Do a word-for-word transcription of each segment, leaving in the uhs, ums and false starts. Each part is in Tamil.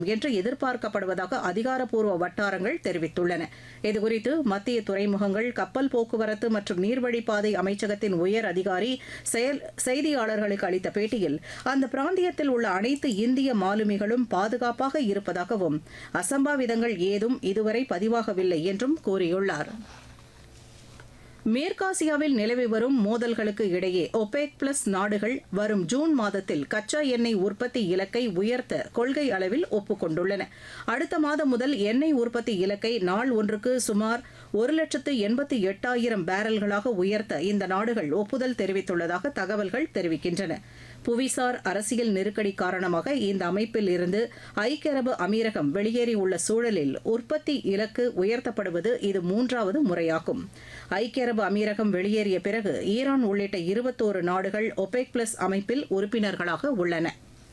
என்று எதிர்பார்க்கப்படுவதாக அதிகாரப்பூர்வ வட்டாரங்கள் தெரிவித்துள்ளன. இதுகுறித்து மத்திய துறைமுகங்கள், கப்பல் போக்குவரத்து மற்றும் நீர்வழிப்பாதை அமைச்சகத்தின் உயர் அதிகாரி செயல் செய்தியாளர்களுக்கு அளித்த பேட்டியில், அந்த பிராந்தியத்தில் உள்ள அனைத்து இந்திய மாலுமிகளும் பாதுகாப்பாக இருப்பதாகவும் அசம்பாவிதங்கள் ஏதும் இதுவரை பதிவாகவில்லை என்றும் கூறியுள்ளார். மேற்காசியாவில் நிலவி வரும் மோதல்களுக்கு இடையே ஒபேக் பிளஸ் நாடுகள் வரும் ஜூன் மாதத்தில் கச்சா எண்ணெய் உற்பத்தி இலக்கை உயர்த்த கொள்கை அளவில் ஒப்புக் கொண்டுள்ளன. அடுத்த மாதம் முதல் எண்ணெய் உற்பத்தி இலக்கை நாள் ஒன்றுக்கு சுமார் ஒரு லட்சத்து எண்பத்தி எட்டாயிரம் பேரல்களாக உயர்த்த இந்த நாடுகள் ஒப்புதல் தெரிவித்துள்ளதாக தகவல்கள் தெரிவிக்கின்றன. புவிசார் அரசியல் நெருக்கடி காரணமாக இந்த அமைப்பில் இருந்து ஐக்கிய அரபு அமீரகம் வெளியேறியுள்ள சூழலில் உற்பத்தி இலக்கு உயர்த்தப்படுவது இது மூன்றாவது முறையாகும். ஐக்கிய அரபு அமீரகம் வெளியேறிய பிறகு ஈரான் உள்ளிட்ட இருபத்தோரு நாடுகள் ஒபேக் பிளஸ் அமைப்பில் உறுப்பினர்களாக உள்ளன.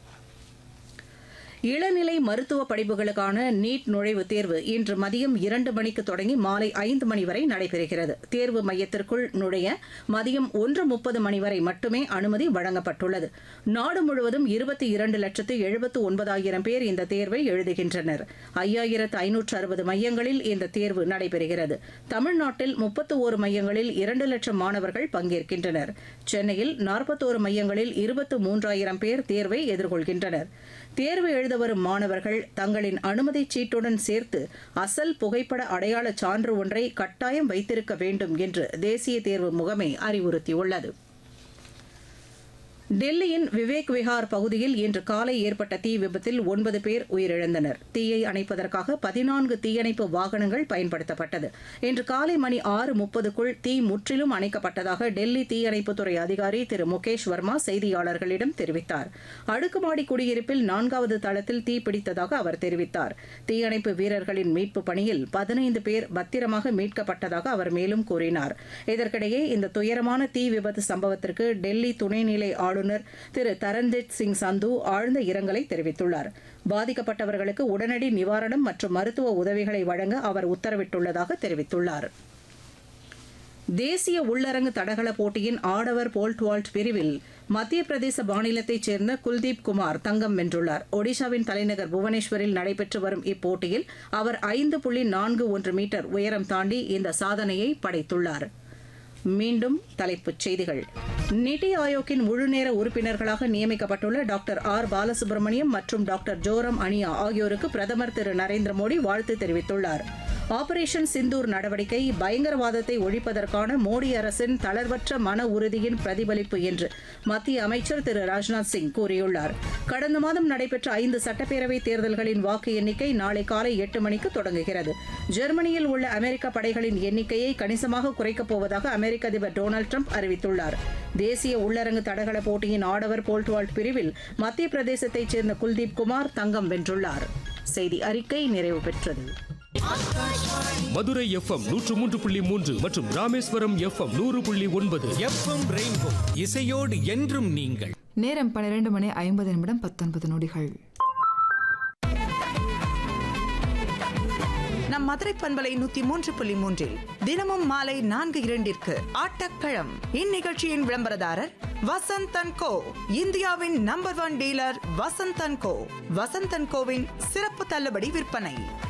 இளநிலை மருத்துவ படிப்புகளுக்கான நீட் நுழைவுத் தேர்வு இன்று மதியம் இரண்டு மணிக்கு தொடங்கி மாலை ஐந்து மணி வரை நடைபெறுகிறது. தேர்வு மையத்திற்குள் நுழைய மதியம் ஒன்று முப்பது மணி வரை மட்டுமே அனுமதி வழங்கப்பட்டுள்ளது. நாடு முழுவதும் இருபத்தி இரண்டு லட்சத்து எழுபத்து ஒன்பதாயிரம் பேர் இந்த தேர்வை எழுதுகின்றனர். ஐயாயிரத்து ஐநூற்று அறுபது மையங்களில் இந்த தேர்வு நடைபெறுகிறது. தமிழ்நாட்டில் முப்பத்து ஓரு மையங்களில் இரண்டு லட்சம் மாணவர்கள் பங்கேற்கின்றனர். சென்னையில் நாற்பத்தோரு மையங்களில் இருபத்து மூன்றாயிரம் பேர் தேர்வை எதிர்கொள்கின்றனர். தேர்வு எழுத வரும் மாணவர்கள் தங்களின் அனுமதி சீட்டுடன் சேர்த்து அசல் புகைப்பட அடையாள சான்று ஒன்றை கட்டாயம் வைத்திருக்க வேண்டும் என்று தேசிய தேர்வு முகமை அறிவுறுத்தியுள்ளது. டெல்லியின் விவேக் விஹார் பகுதியில் இன்று காலை ஏற்பட்ட தீ விபத்தில் ஒன்பது பேர் உயிரிழந்தனர். தீயை அணைப்பதற்காக பதினான்கு தீயணைப்பு வாகனங்கள் பயன்படுத்தப்பட்டது. இன்று காலை மணி ஆறு முப்பதுக்குள் தீ முற்றிலும் அணைக்கப்பட்டதாக டெல்லி தீயணைப்புத்துறை அதிகாரி திரு முகேஷ் வர்மா செய்தியாளர்களிடம் தெரிவித்தார். அடுக்குமாடி குடியிருப்பில் நான்காவது தளத்தில் தீ பிடித்ததாக அவர் தெரிவித்தார். தீயணைப்பு வீரர்களின் மீட்பு பணியில் பதினைந்து பேர் பத்திரமாக மீட்கப்பட்டதாக அவர் மேலும் கூறினார். இதற்கிடையே இந்த துயரமான தீ விபத்து சம்பவத்திற்கு டெல்லி துணைநிலை ஆளுநர் ஆளுநர் திரு தரண்ஜித் சிங் சந்து ஆழ்ந்த இரங்கலை தெரிவித்துள்ளார். பாதிக்கப்பட்டவர்களுக்கு உடனடி நிவாரணம் மற்றும் மருத்துவ உதவிகளை வழங்க அவர் உத்தரவிட்டுள்ளதாக தெரிவித்துள்ளார். தேசிய உள்ளரங்கு தடகள போட்டியின் ஆடவர் போல்ட் வால்ட் பிரிவில் மத்திய பிரதேச மாநிலத்தைச் சேர்ந்த குல்தீப் குமார் தங்கம் வென்றுள்ளார். ஒடிஷாவின் தலைநகர் புவனேஸ்வரில் நடைபெற்று வரும் இப்போட்டியில் அவர் ஐந்து புள்ளி நான்கு ஒன்று மீட்டர் உயரம் தாண்டி இந்த சாதனையை படைத்துள்ளார். மீண்டும் தலைப்புச் செய்திகள். நிதி ஆயோக்கின் முழுநேர உறுப்பினர்களாக நியமிக்கப்பட்டுள்ள டாக்டர் ஆர் பாலசுப்ரமணியம் மற்றும் டாக்டர் ஜோரம் அனியா ஆகியோருக்கு பிரதமர் திரு நரேந்திர மோடி வாழ்த்து தெரிவித்துள்ளார். ஆபரேஷன் சிந்தூர் நடவடிக்கை பயங்கரவாதத்தை ஒழிப்பதற்கான மோடி அரசின் தளர்வற்ற மன உறுதியின் பிரதிபலிப்பு என்று மத்திய அமைச்சர் திரு ராஜ்நாத் சிங் கூறியுள்ளார். கடந்த மாதம் நடைபெற்ற ஐந்து சட்டப்பேரவைத் தேர்தல்களின் வாக்கு எண்ணிக்கை நாளை காலை எட்டு மணிக்கு தொடங்குகிறது. ஜெர்மனியில் உள்ள அமெரிக்க படைகளின் எண்ணிக்கையை கணிசமாக குறைக்கப் போவதாக அமெரிக்க அதிபர் டொனால்டு டிரம்ப் அறிவித்துள்ளார். தேசிய உள்ளரங்கு தடகள போட்டியின் ஆடவர் போல்ட் வால்ட் பிரிவில் மத்திய பிரதேசத்தைச் சேர்ந்த குல்தீப் குமார் தங்கம் வென்றுள்ளார். செய்தி அறிக்கை நிறைவு பெற்றது. மதுரை எஃப் எம் நூற்று மூன்று புள்ளி மூன்று மற்றும் ராமேஸ்வரம் எஃப் எம் நூறு புள்ளி ஒன்பது. எஃப் எம் ரெயின்போ இசையோடு என்றும் நீங்கள். நேரம் பன்னிரண்டு மணி ஐம்பது நிமிடம் பத்தொன்பது நொடிகள். நம் மதுரை பண்பலை நூத்தி மூன்று புள்ளி மூன்றில் தினமும் மாலை நான்கு இரண்டிற்கு ஆட்டக்களம். இந்நிகழ்ச்சியின் விளம்பரதாரர் வசந்த் அண்ட் கோ, இந்தியாவின் number one dealer Vasanth and go. Vasanth and CoWIN சிறப்பு தள்ளுபடி விற்பனை.